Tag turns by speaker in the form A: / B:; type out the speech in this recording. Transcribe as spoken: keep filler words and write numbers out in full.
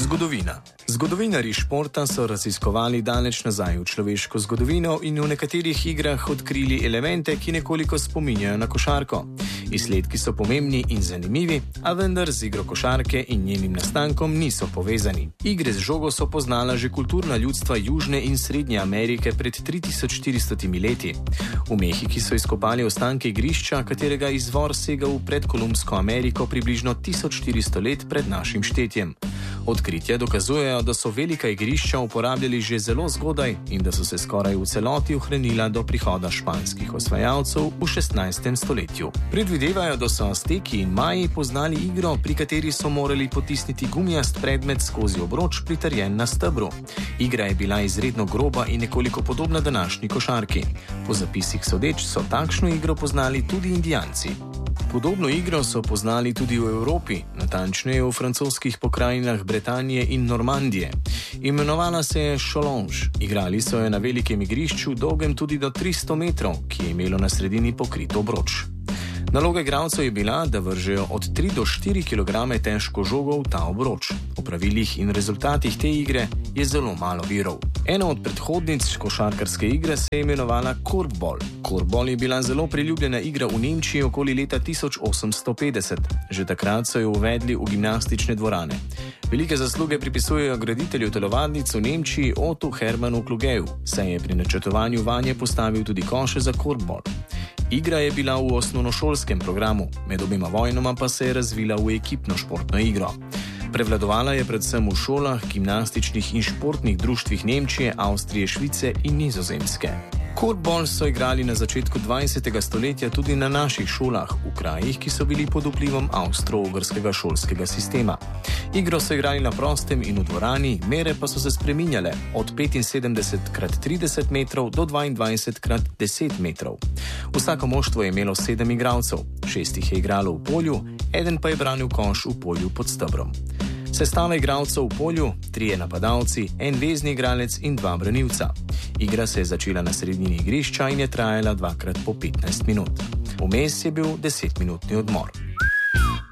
A: Zgodovina. Zgodovinarji športa so raziskovali daleč nazaj v človeško zgodovino in v nekaterih igrah odkrili elemente, ki nekoliko spominjajo na košarko. Izsledki so pomembni in zanimivi, a vendar z igro košarke in njenim nastankom niso povezani. Igre z žogo so poznala že kulturna ljudstva Južne in Srednje Amerike pred tri tisoč štiristo leti. V Mehiki so izkopali ostanke igrišča, katerega izvor sega v predkolumbsko Ameriko približno tisoč štiristo let pred našim štetjem. Odkritja dokazujejo, da so velika igrišča uporabljali že zelo zgodaj in da so se skoraj v celoti ohranila do prihoda španskih osvajalcev v šestnajstem stoletju. Predvidevajo, da so Azteki in Maji poznali igro, pri kateri so morali potisniti gumijast predmet skozi obroč pritrjen na stebru. Igra je bila izredno groba in nekoliko podobna današnji košarki. Po zapisih sodeč so takšno igro poznali tudi Indijanci. Podobno igro so poznali tudi v Evropi, natančneje v francoskih pokrajinah Bretanije in Normandije. Imenovala se je šolonž. Igrali so jo na velikem igrišču, dolgem tudi do tristo metrov, ki je imelo na sredini pokrit obroč. Naloga igralcev je bila, da vržejo od tri do štiri kilograme težko žogo v ta obroč. O pravilih in rezultatih te igre je zelo malo virov. Ena od predhodnic košarkarske igre se je imenovala korfbol. Korfbol je bila zelo priljubljena igra v Nemčiji okoli leta tisoč osemsto petdeset. Že takrat so jo uvedli v gimnastične dvorane. Velike zasluge pripisujejo graditelju telovadnic v Nemčiji Ottu Hermannu Klugeju, saj je pri načrtovanju vanje postavil tudi koše za korfbol. Igra je bila v osnovnošolskem programu, med obima vojnama pa se je razvila v ekipno športno igro. Prevladovala je predvsem v šolah, gimnastičnih in športnih društvih Nemčije, Avstrije, Švice in Nizozemske. Korfbol so igrali na začetku dvajsetega stoletja tudi na naših šolah, v krajih, ki so bili pod vplivom avstro-ogrskega šolskega sistema. Igro so igrali na prostem in v dvorani, mere pa so se spreminjale od petinsedemdeset krat trideset metrov do dvaindvajset krat deset metrov. Vsako moštvo je imelo sedem igralcev, šest jih je igralo v polju, eden pa je branil koš v polju pod stebrom. Sestava igralcev v polju, trije napadalci, en vezni igralec in dva branilca. Igra se je začela na sredini igrišča in je trajala dvakrat po petnajst minut. Vmes je bil desetminutni odmor.